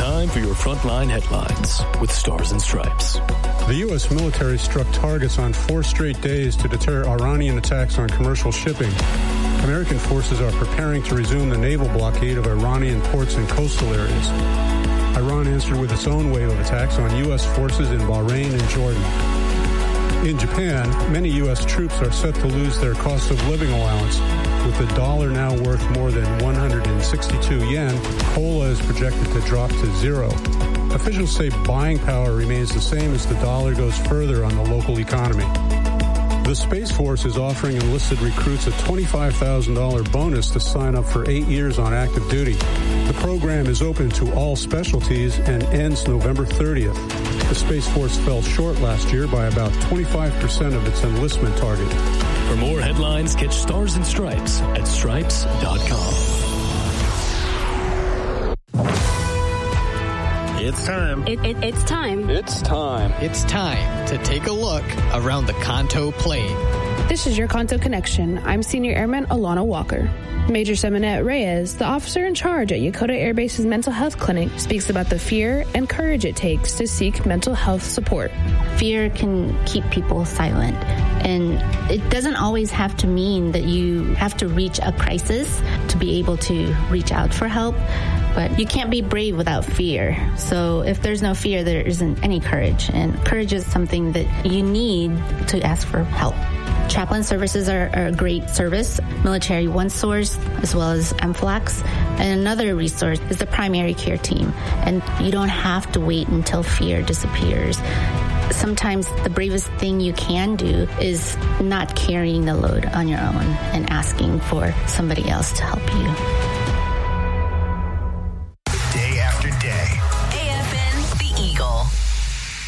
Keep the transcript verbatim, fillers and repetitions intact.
Time for your Frontline Headlines with Stars and Stripes. The U S military struck targets on four straight days to deter Iranian attacks on commercial shipping. American forces are preparing to resume the naval blockade of Iranian ports and coastal areas. Iran answered with its own wave of attacks on U S forces in Bahrain and Jordan. In Japan, many U S troops are set to lose their cost of living allowance. With the dollar now worth more than one hundred sixty-two yen, COLA is projected to drop to zero. Officials say buying power remains the same as the dollar goes further on the local economy. The Space Force is offering enlisted recruits a twenty-five thousand dollars bonus to sign up for eight years on active duty. The program is open to all specialties and ends November thirtieth. The Space Force fell short last year by about twenty-five percent of its enlistment target. For more headlines, catch Stars and Stripes at stripes dot com. It's time. It, it, it's time. It's time. It's time to take a look around the Kanto Plain. This is your Kanto Connection. I'm Senior Airman Alana Walker. Major Seminette Reyes, the officer in charge at Yokota Air Base's mental health clinic, speaks about the fear and courage it takes to seek mental health support. Fear can keep people silent, and it doesn't always have to mean that you have to reach a crisis to be able to reach out for help, but you can't be brave without fear. So if there's no fear, there isn't any courage, and courage is something that you need to ask for help. Chaplain services are, are a great service. Military One Source, as well as M FLAX. And another resource is the primary care team. And you don't have to wait until fear disappears. Sometimes the bravest thing you can do is not carrying the load on your own and asking for somebody else to help you.